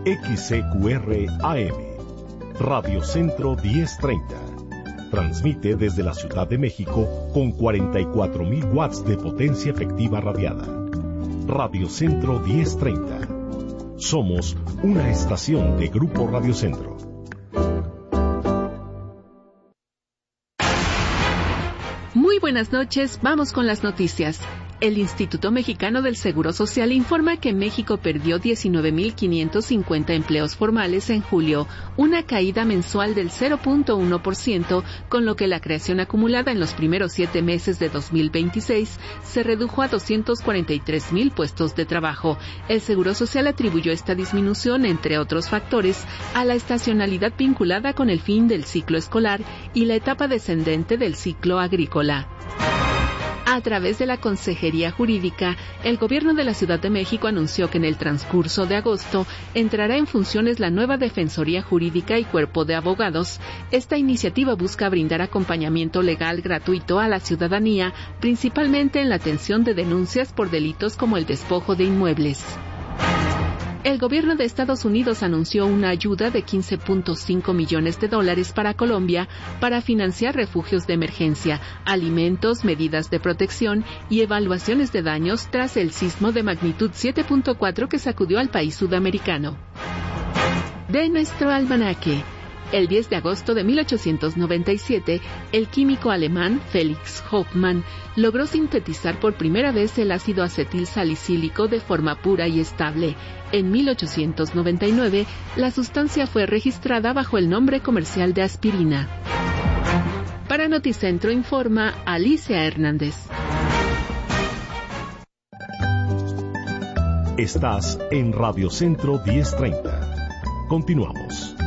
XCQR AM, Radio Centro 1030. Transmite desde la Ciudad de México con 44.000 watts de potencia efectiva radiada. Radio Centro 1030. Somos una estación de Grupo Radio Centro. Muy buenas noches, vamos con las noticias. El Instituto Mexicano del Seguro Social informa que México perdió 19.550 empleos formales en julio, una caída mensual del 0.1%, con lo que la creación acumulada en los primeros 7 meses de 2026 se redujo a 243.000 puestos de trabajo. El Seguro Social atribuyó esta disminución, entre otros factores, a la estacionalidad vinculada con el fin del ciclo escolar y la etapa descendente del ciclo agrícola. A través de la Consejería Jurídica, el Gobierno de la Ciudad de México anunció que en el transcurso de agosto entrará en funciones la nueva Defensoría Jurídica y Cuerpo de Abogados. Esta iniciativa busca brindar acompañamiento legal gratuito a la ciudadanía, principalmente en la atención de denuncias por delitos como el despojo de inmuebles. El gobierno de Estados Unidos anunció una ayuda de $15.5 millones para Colombia para financiar refugios de emergencia, alimentos, medidas de protección y evaluaciones de daños tras el sismo de magnitud 7.4 que sacudió al país sudamericano. De nuestro almanaque. El 10 de agosto de 1897, el químico alemán Felix Hoffmann logró sintetizar por primera vez el ácido acetil salicílico de forma pura y estable. En 1899, la sustancia fue registrada bajo el nombre comercial de aspirina. Para Noticentro informa Alicia Hernández. Estás en Radio Centro 1030. Continuamos.